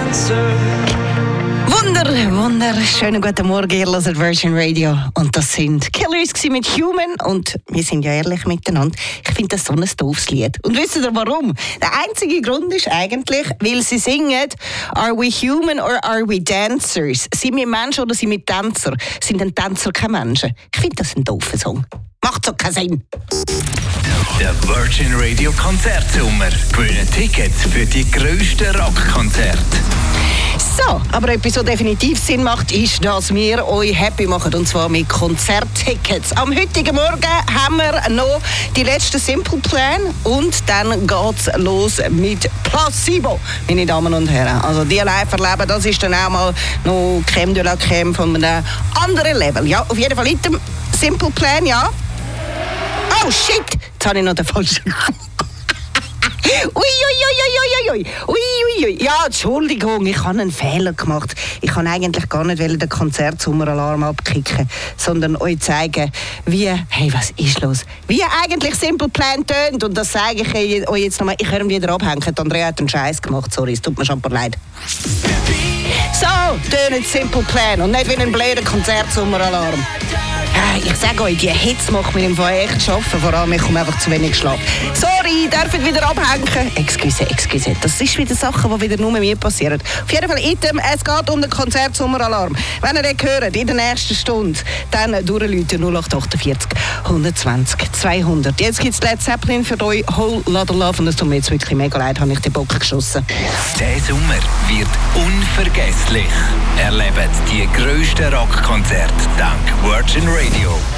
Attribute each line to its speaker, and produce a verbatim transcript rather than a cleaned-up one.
Speaker 1: dancer.
Speaker 2: Wunder, wunderschönen guten Morgen, ihr hört Virgin Radio. Und das sind Killers mit Human. Und wir sind ja ehrlich miteinander. Ich finde das so ein doofes Lied. Und wisst ihr warum? Der einzige Grund ist eigentlich, weil sie singen «Are we human or are we dancers?» Sind wir Menschen oder sind wir Tänzer? Sind denn Tänzer keine Menschen? Ich finde das ein doofer Song. Macht so keinen Sinn.
Speaker 3: Der Virgin Radio Konzertsommer. Gewinnen Tickets für die grössten Rockkonzerte.
Speaker 2: So, aber etwas, was definitiv Sinn macht, ist, dass wir euch happy machen, und zwar mit Konzerttickets. Am heutigen Morgen haben wir noch die letzten Simple Plan und dann geht's los mit Placebo, meine Damen und Herren. Also die live erleben, das ist dann auch mal noch Crème de la Crème von einem anderen Level. Ja, auf jeden Fall mit dem Simple Plan, ja. Oh shit, jetzt habe ich noch den falschen. Ui, ui, ui, ui, ui, ui, ui, ui. Ja, Entschuldigung, ich habe einen Fehler gemacht. Ich kann eigentlich gar nicht den Konzertsommeralarm abkicken, sondern euch zeigen, wie, hey, was ist los? Wie eigentlich Simple Plan tönt. Und das zeige ich euch jetzt nochmal. Ich höre ihn wieder abhängen. Andrea hat einen Scheiß gemacht, sorry, es tut mir schon leid. So, tönt Simple Plan und nicht wie ein blöder Konzertsommeralarm. Ich sage euch, die Hitze macht mir im Fall echt schaffen. Vor allem, ich komme einfach zu wenig Schlaf. Sorry, darf ich wieder abhängen? Excuse, excuse. Das ist wieder Sachen, die wieder nur mir passieren. Auf jeden Fall, Item, es geht um den Konzertsommeralarm. Wenn ihr den hört, in der nächsten Stunde, dann durchrufen null acht achtundvierzig, hundertzwanzig, zweihundert. Jetzt gibt es Led Zeppelin für euch, Whole Lotta Love. Und es tut mir jetzt wirklich mega leid, habe ich den Bock geschossen.
Speaker 3: Der Sommer wird unvergesslich. Erlebt die grössten Rockkonzerte dank Virgin Radio.